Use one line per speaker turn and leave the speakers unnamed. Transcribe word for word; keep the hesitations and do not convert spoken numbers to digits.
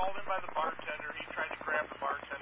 called in by the bartender. He tried to grab the bartender.